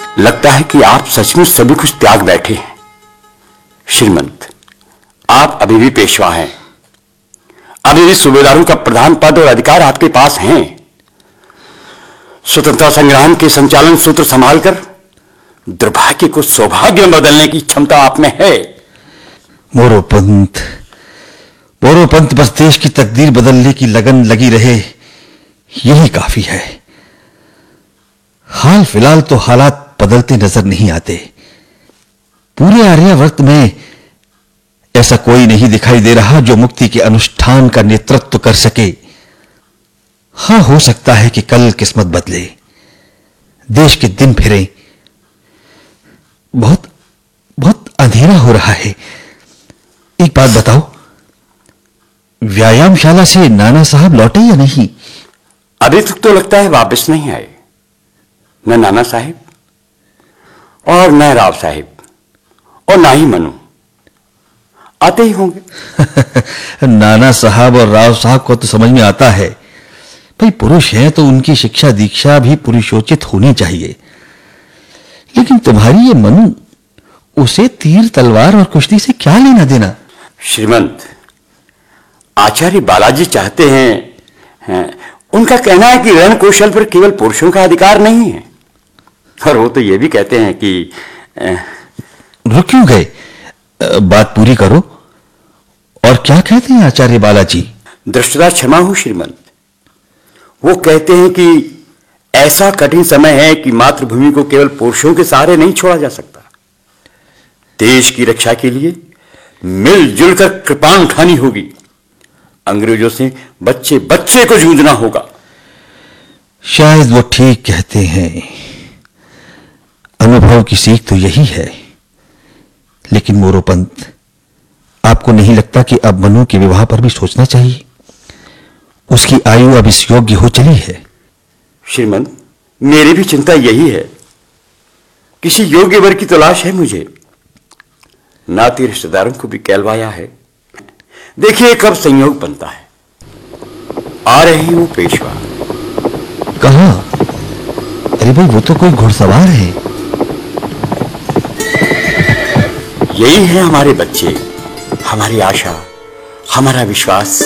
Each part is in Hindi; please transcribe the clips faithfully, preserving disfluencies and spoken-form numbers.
लगता है कि आप सचमुच सभी कुछ त्याग बैठे हैं। श्रीमंत, आप अभी भी पेशवा हैं, अभी भी सूबेदारों का प्रधान पद और अधिकार आपके पास हैं। स्वतंत्रता संग्राम के संचालन सूत्र संभालकर दुर्भाग्य को सौभाग्य में बदलने की क्षमता आप में है। मोरोपंत मोरोपंत बस देश की तकदीर बदलने की लगन लगी रहे, यही काफी है। हाल फिलहाल तो हालात बदलते नजर नहीं आते। पूरे आर्यावर्त में ऐसा कोई नहीं दिखाई दे रहा जो मुक्ति के अनुष्ठान का नेतृत्व कर सके। हां, हो सकता है कि कल किस्मत बदले, देश के दिन फिरे। बहुत बहुत अंधेरा हो रहा है। एक बात बताओ, व्यायामशाला से नाना साहब लौटे या नहीं? अभी तक तो लगता है वापस नहीं आए। न नाना साहिब और न राव साहिब और ना ही मनु। आते ही होंगे। नाना साहब और राव साहब को तो समझ में आता है, भाई पुरुष हैं तो उनकी शिक्षा दीक्षा भी पुरुषोचित होनी चाहिए। लेकिन तुम्हारी ये मनु, उसे तीर तलवार और कुश्ती से क्या लेना देना? श्रीमंत, आचार्य बालाजी चाहते हैं, हैं उनका कहना है कि रण कौशल पर केवल पुरुषों का अधिकार नहीं है। और वो तो ये भी कहते हैं कि रुक क्यों गए? बात पूरी करो। और क्या कहते हैं आचार्य बालाजी? दृष्टता क्षमा हो श्रीमंत। वो कहते हैं कि ऐसा कठिन समय है कि मातृभूमि को केवल पुरुषों के सहारे नहीं छोड़ा जा सकता। देश की रक्षा के लिए मिलजुल कर कृपाण उठानी होगी। अंग्रेजों से बच्चे बच्चे को जूझना होगा। शायद वो ठीक कहते हैं। अनुभव की सीख तो यही है। लेकिन मोरोपंत, आपको नहीं लगता कि अब मनु के विवाह पर भी सोचना चाहिए? उसकी आयु अब इस योग्य हो चली है। श्रीमंत, मेरी भी चिंता यही है। किसी योग्य वर की तलाश है मुझे। नाती रिश्तेदारों को भी कहलवाया है। देखिए कब संयोग बनता है। आ रहे हैं वो पेशवा। कहां? अरे भाई, वो तो कोई घुड़सवार है। यही है हमारे बच्चे, हमारी आशा, हमारा विश्वास।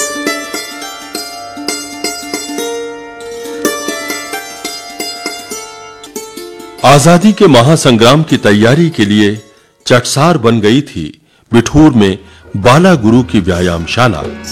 आजादी के महासंग्राम की तैयारी के लिए चटसार बन गई थी बिठूर में बाला गुरु की व्यायामशाला।